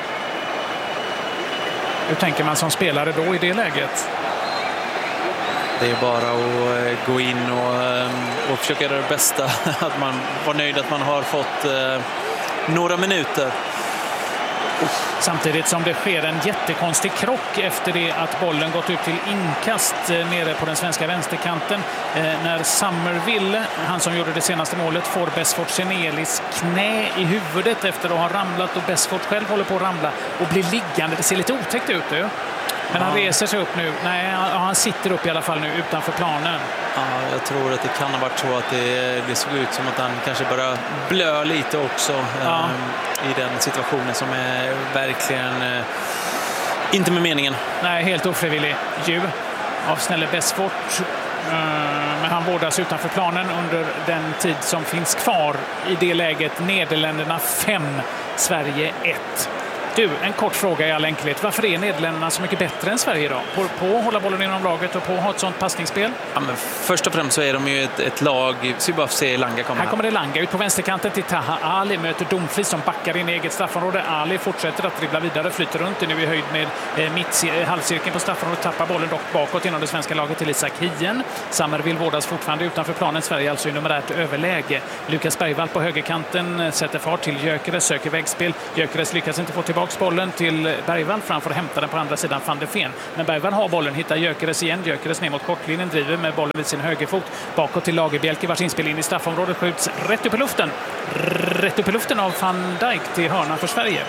Hur tänker man som spelare då i det läget? Det är bara att gå in och försöka göra det bästa. Att man var nöjd att man har fått några minuter. Samtidigt som det sker en jättekonstig krock efter det att bollen gått ut till inkast nere på den svenska vänsterkanten. När Summerville, han som gjorde det senaste målet, får Besford Chenelis knä i huvudet efter att ha ramlat och Besford själv håller på att ramla och blir liggande. Det ser lite otäckt ut nu. Men han reser sig upp nu. Nej, han sitter upp i alla fall nu utanför planen. Ja, jag tror att det kan ha varit så att det såg ut som att han kanske bara blöd lite också i den situationen som är verkligen inte med meningen. Nej, helt ofrivillig ju av snälla Besford. Men han vårdas utanför planen under den tid som finns kvar. I det läget Nederländerna 5, Sverige 1. Du, en kort fråga i all enkelhet. Varför är Nederländerna så mycket bättre än Sverige idag? På att hålla bollen inom laget och på att ha ett sånt passningsspel? Ja, men först och främst så är de ju ett lag. Så vi bara får se Elanga komma. Här kommer Elanga ut på vänsterkanten till Taha Ali. Möter Dumfries som backar in i eget straffområde. Ali fortsätter att dribbla vidare, flyter runt. Nu i höjd med halvcirkeln på straffområdet. Tappar bollen dock bakåt inom det svenska laget till Isak Hien. Sammervill vårdas fortfarande utanför planen. Sverige alltså i numerärt överläge. Lukas Bergvall på högerkanten sätter fart till Gyökeres, söker vägspel. Gyökeres lyckas inte få tillbaka bollen till Bergvall framför att hämta den på andra sidan van der Ven. Men Bergvall har bollen, hittar Gyökeres igen. Gyökeres ner mot kortlinjen, driver med bollen vid sin högerfot. Bakåt till Lagerbielke, vars inspel in i straffområdet skjuts rätt upp i luften. Rätt upp i luften av Van Dijk till hörna för Sverige.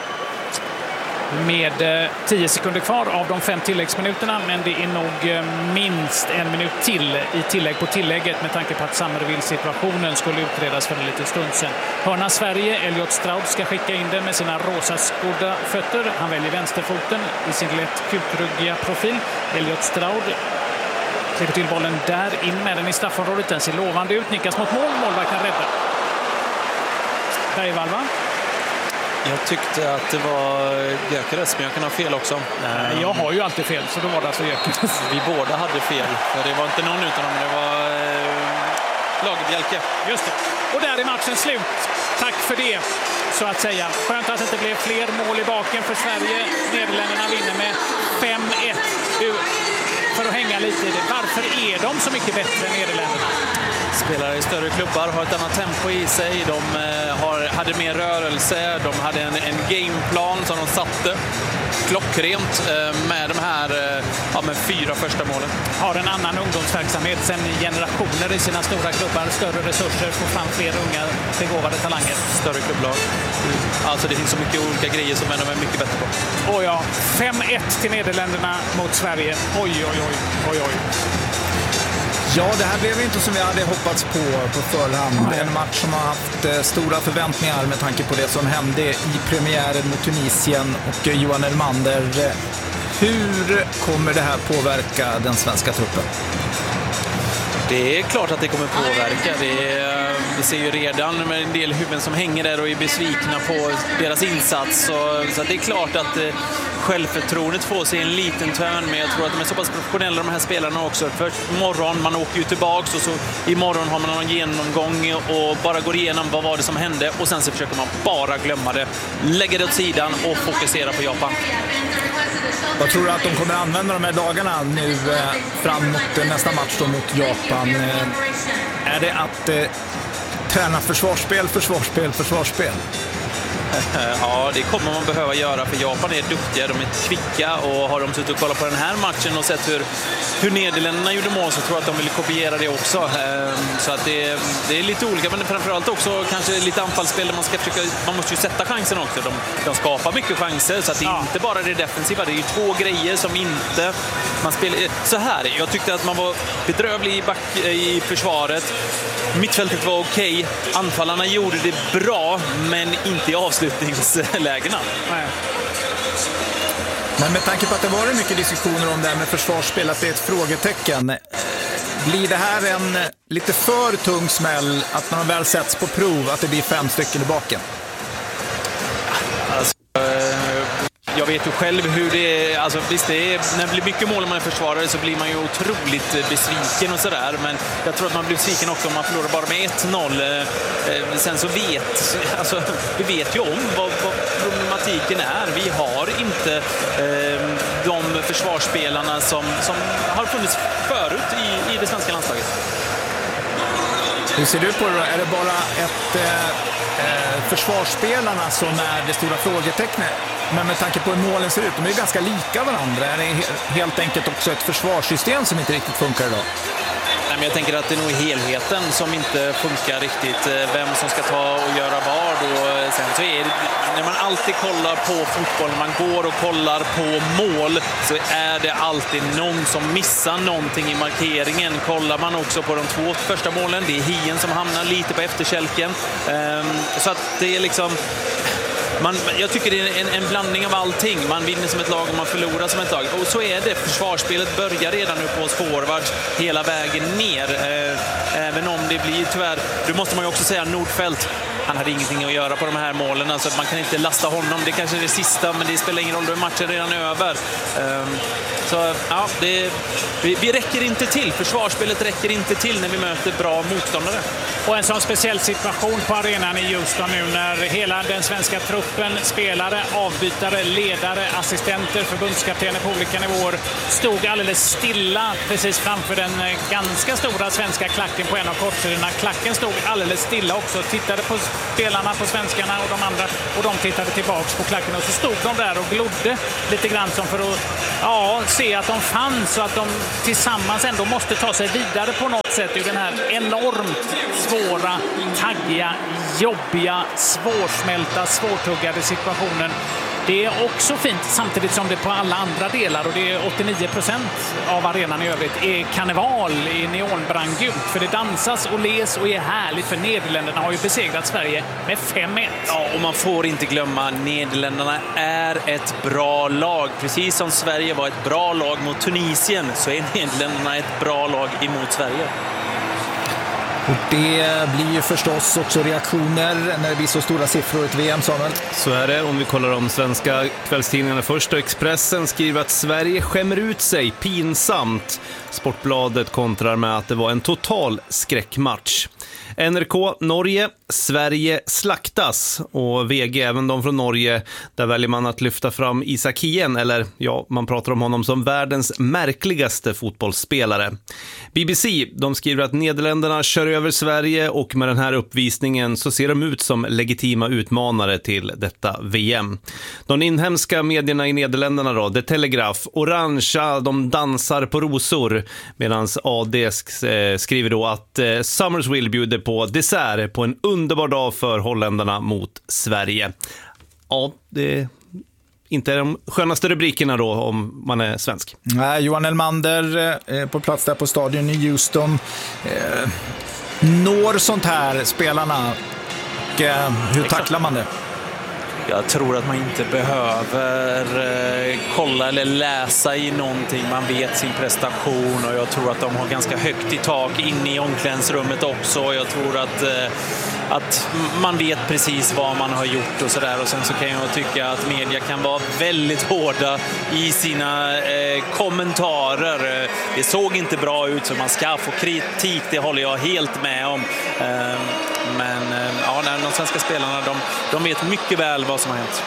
Med 10 sekunder kvar av de 5 tilläggsminuterna, men det är nog minst en minut till i tillägg på tillägget med tanke på att Sammervill-situationen skulle utredas för en liten stund sedan. Hörna Sverige, Elliot Stroud ska skicka in den med sina rosa skodda fötter. Han väljer vänsterfoten i sin lätt kutruggiga profil. Elliot Stroud klipper till bollen där, in med den i straffområdet. Den ser lovande ut, nickas mot mål, målvakten räddar. Bergvall, va? Jag tyckte att det var Gyökeres, men jag kan ha fel också. Jag har ju alltid fel, så då var det alltså Gyökeres. Vi båda hade fel. Det var inte någon utan dem, det var Lagerbielke. Just det. Och där är matchen slut. Tack för det, så att säga. Skönt att det inte blev fler mål i baken för Sverige. Nederländerna vinner med 5-1. För att hänga lite i det. Varför är de så mycket bättre än Nederländerna? Spelar i större klubbar, har ett annat tempo i sig. De hade mer rörelse. De hade en gameplan som de satte klockrent med de här med 4 första målen. Har en annan ungdomsverksamhet sedan generationer i sina stora klubbar. Större resurser, får fram fler unga begåvade talanger. Större klubblag. Alltså det finns så mycket olika grejer som de är mycket bättre på. Och ja, 5-1 till Nederländerna mot Sverige. Oj, oj, oj, oj, oj. Ja, det här blev inte som vi hade hoppats på förhand. En match som har haft stora förväntningar med tanke på det som hände i premiären mot Tunisien och Johan Elmander. Hur kommer det här påverka den svenska truppen? Det är klart att det kommer påverka. Vi ser ju redan med en del huvuden som hänger där och är besvikna på deras insats. Så det är klart att självförtroendet får sig en liten törn, men jag tror att de är så pass professionella de här spelarna också. För imorgon, man åker ju tillbaks och så imorgon har man någon genomgång och bara går igenom vad var det som hände och sen så försöker man bara glömma det. Lägga det åt sidan och fokusera på Japan. Vad tror du att de kommer använda de här dagarna nu fram mot nästa match då mot Japan? Är det att träna försvarsspel? Ja, det kommer man behöva göra, för Japan är duktiga, de är kvicka, och har de suttit och kollat på den här matchen och sett hur Nederländerna gjorde mål, så tror jag att de vill kopiera det också. Så att det är lite olika, men framförallt också kanske lite anfallsspel där man måste ju sätta chansen också. De skapar mycket chanser, så att det är inte bara det defensiva, det är ju 2 grejer som inte man spelar. Så här, jag tyckte att man var bedrövlig i försvaret. Mittfältet var okej. Anfallarna gjorde det bra, men inte i avslutningslägena. Nej. Men med tanke på att det var mycket diskussioner om det här med försvarsspel, att det är ett frågetecken. Blir det här en lite för tung smäll att när de väl sätts på prov att det blir 5 stycken i baken? Alltså, jag vet ju själv hur det är. Alltså, visst, när det blir mycket mål om man är försvarare så blir man ju otroligt besviken och sådär. Men jag tror att man blir besviken också om man förlorar bara med 1-0. Sen så vi vet ju om vad problematiken är. Vi har inte de försvarsspelarna som har funnits förut i det svenska landslaget. Hur ser du på det? Är det bara försvarsspelarna som är det stora frågetecknet? Men med tanke på hur målen ser ut, de är ju ganska lika varandra. Är det helt enkelt också ett försvarssystem som inte riktigt funkar idag? Nej, men jag tänker att det är nog helheten som inte funkar riktigt. Vem som ska ta och göra vad. Och sen så är det, när man alltid kollar på fotboll, när man går och kollar på mål, så är det alltid någon som missar någonting i markeringen. Kollar man också på de 2 första målen, det är Hien som hamnar lite på efterkälken. Så att det är liksom... Jag tycker det är en blandning av allting. Man vinner som ett lag och man förlorar som ett lag. Och så är det. Försvarsspelet börjar redan nu på oss forwards hela vägen ner. Även om det blir tyvärr... Då måste man ju också säga Nordfeldt. Han hade ingenting att göra på de här målen. Alltså man kan inte lasta honom. Det kanske är det sista, men det spelar ingen roll. Då är matchen redan över. Så ja, vi räcker inte till. Försvarsspelet räcker inte till när vi möter bra motståndare. Och en sån speciell situation på arenan i Houston nu när hela den svenska truppen, spelare, avbytare, ledare, assistenter, förbundskaptener på olika nivåer stod alldeles stilla precis framför den ganska stora svenska klacken på en av kortsidorna. Klacken stod alldeles stilla också, tittade på spelarna, på svenskarna och de andra, och de tittade tillbaks på klacken och så stod de där och glodde lite grann som för att se att de fanns och att de tillsammans ändå måste ta sig vidare på något sätt ur den här enormt svåra, taggiga, jobbiga, svårsmälta, svårtuggade situationen. Det är också fint, samtidigt som det på alla andra delar, och det är 89% av arenan i övrigt, är karneval i neonbrandgult. För det dansas och les och är härligt, för Nederländerna har ju besegrat Sverige med 5-1. Ja, och man får inte glömma, Nederländerna är ett bra lag. Precis som Sverige var ett bra lag mot Tunisien, så är Nederländerna ett bra lag emot Sverige. Och det blir ju förstås också reaktioner när det blir så stora siffror i ett VM, Samuel. Så är det. Om vi kollar de svenska kvällstidningarna först. Expressen skriver att Sverige skämmer ut sig pinsamt. Sportbladet kontrar med att det var en total skräckmatch. NRK Norge, Sverige slaktas, och VG, även de från Norge, där väljer man att lyfta fram Isak Hien, eller ja, man pratar om honom som världens märkligaste fotbollsspelare. BBC, de skriver att Nederländerna kör över Sverige, och med den här uppvisningen så ser de ut som legitima utmanare till detta VM. De inhemska medierna i Nederländerna då, The Telegraph, orangea, de dansar på rosor, medan AD skriver då att Summersville bjuder på dessert på en underbar dag för holländarna mot Sverige. Ja, det är inte de skönaste rubrikerna då om man är svensk. Nej, Johan Elmander på plats där på stadion i Houston. Når sånt här spelarna? Och, hur tacklar man det? Jag tror att man inte behöver kolla eller läsa i någonting. Man vet sin prestation, och jag tror att de har ganska högt i tak inne i omklädningsrummet också. Jag tror att man vet precis vad man har gjort och sådär. Och sen så kan jag tycka att media kan vara väldigt hårda i sina kommentarer. Det såg inte bra ut, så man ska få kritik, det håller jag helt med om. Men ja, de svenska spelarna, de vet mycket väl vad som har hänt.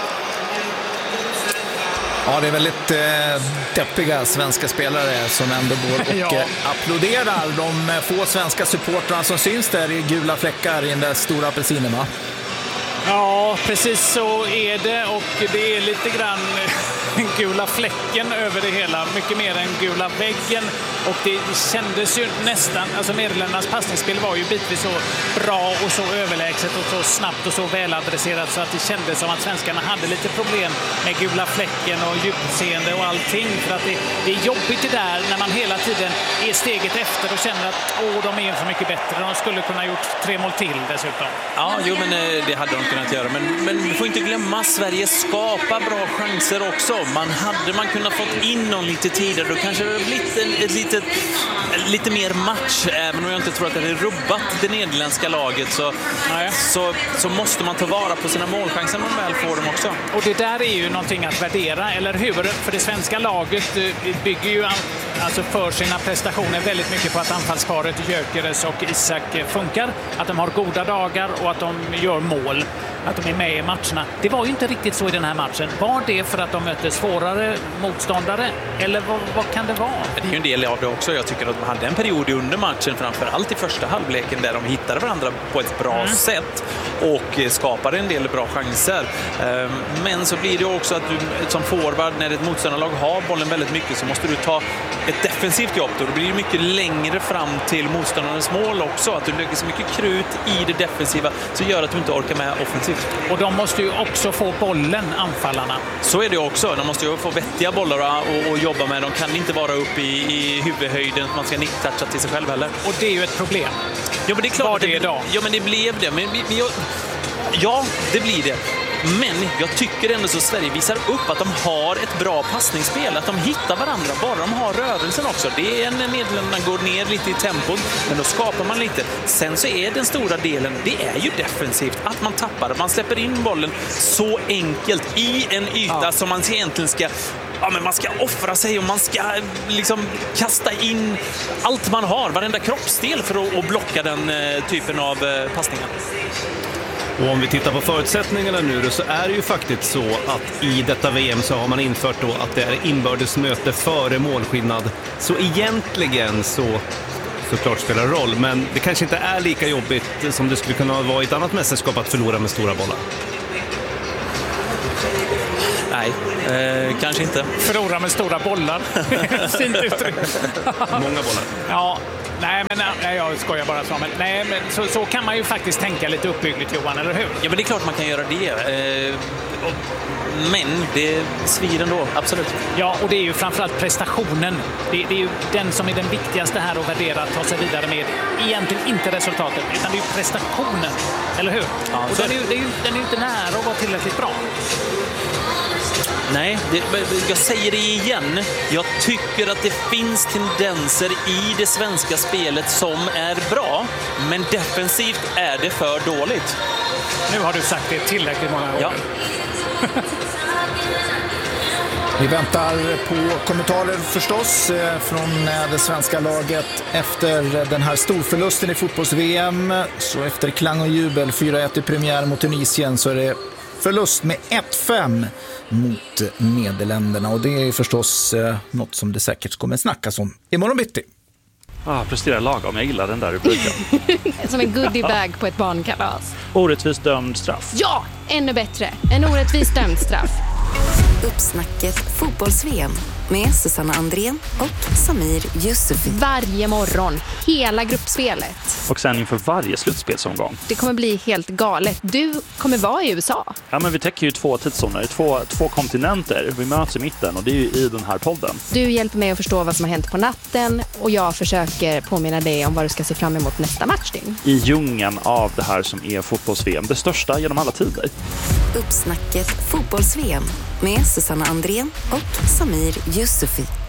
Ja, det är väldigt deppiga svenska spelare som ändå går och applåderar de få svenska supportrarna som syns där i gula fläckar i den där stora apelsinen, va? Ja, precis så är det, och det är lite grann gula fläcken över det hela, mycket mer än gula väggen, och det kändes ju nästan, alltså Nederländernas passningsspel var ju bitvis så bra och så överlägset och så snabbt och så väladresserat, så att det kändes som att svenskarna hade lite problem med gula fläcken och djupseende och allting, för att det är jobbigt det där när man hela tiden är steget efter och känner att de är så mycket bättre, de skulle kunna gjort 3 mål till dessutom. Ja, jo, men det hade de kunnat göra, men vi får inte glömma, Sverige skapar bra chanser också. Man kunnat fått in någon lite tidigare, då kanske det blivit lite mer match, även om jag inte tror att det hade rubbat det nederländska laget, så måste man ta vara på sina målchanser när man väl får dem också. Och det där är ju någonting att värdera, eller hur? För det svenska laget bygger ju alltså för sina prestationer väldigt mycket på att anfallsparet Gyökeres och Isak funkar, att de har goda dagar och att de gör mål, att de är med i matcherna. Det var ju inte riktigt så i den här matchen. Var det för att de mötte svårare motståndare, eller vad kan det vara? Det är ju en del av det också. Jag tycker att de hade en period under matchen, framförallt i första halvleken, där de hittade varandra på ett bra sätt och skapade en del bra chanser. Men så blir det också att du som forward, när ett motståndarlag har bollen väldigt mycket, så måste du ta ett defensivt jobb då. Det blir mycket längre fram till motståndarens mål också. Att du lägger så mycket krut i det defensiva, så gör att du inte orkar med offensivt. Och de måste ju också få bollen, anfallarna. Så är det också. De måste ju få vettiga bollar och jobba med. De kan inte vara uppe i huvudhöjden, att man ska nicktoucha till sig själv heller. Och det är ju ett problem. Ja, men det är klart det idag. Ja, men det blev det. Men ja, det blir det. Men jag tycker ändå så Sverige visar upp att de har ett bra passningsspel, att de hittar varandra, bara de har rörelsen också. Det är när Nederländerna går ner lite i tempot, men då skapar man lite. Sen så är den stora delen, det är ju defensivt, att man tappar, man släpper in bollen så enkelt i en yta som man egentligen ska... Ja, men man ska offra sig och man ska liksom kasta in allt man har, varenda kroppsdel för att blocka den typen av passningar. Och om vi tittar på förutsättningarna nu då, så är det ju faktiskt så att i detta VM så har man infört då att det är inbördesmöte före målskillnad. Så egentligen såklart spelar roll, men det kanske inte är lika jobbigt som det skulle kunna vara i ett annat mästerskap att förlora med stora bollar. Nej, kanske inte. Förlora med stora bollar. Fint uttryck. Många bollar. Ja, nej, jag skojar bara så. Men så kan man ju faktiskt tänka lite uppbyggligt, Johan, eller hur? Ja, men det är klart man kan göra det. Men det svider ändå, absolut. Ja, och det är ju framförallt prestationen. Det är ju den som är den viktigaste här att värdera, att ta sig vidare med. Egentligen inte resultatet, utan det är ju prestationen. Eller hur? Ja, och den är ju inte nära att vara tillräckligt bra. Nej, jag säger det igen. Jag tycker att det finns tendenser i det svenska spelet som är bra, men defensivt är det för dåligt. Nu har du sagt det tillräckligt många gånger. Ja. Vi väntar på kommentarer förstås från det svenska laget efter den här storförlusten i fotbolls-VM. Så efter klang och jubel, 4-1 i premiär mot Tunisien, så är det förlust med 1-5 mot Nederländerna. Och det är förstås något som det säkert kommer snackas om imorgon bitti. Presterar lagom, jag gillar den där rubriken. Som en goodiebag på ett barnkalas. Orättvist dömd straff. Ja, ännu bättre. En orättvist dömd straff. Uppsnacket fotbolls-VM med Susanna Andrén och Samir Yusufi. Varje morgon, hela gruppspelet. Och sen inför varje slutspelsomgång. Det kommer bli helt galet. Du kommer vara i USA. Ja, men vi täcker ju 2 tidszoner, två kontinenter. Vi möts i mitten och det är ju i den här podden. Du hjälper mig att förstå vad som har hänt på natten och jag försöker påminna dig om vad du ska se fram emot nästa matchdygn. I djungeln av det här som är fotbolls-VM, det största genom alla tider. Uppsnacket fotbolls-VM med Susanna Andrén och Samir Yusufi.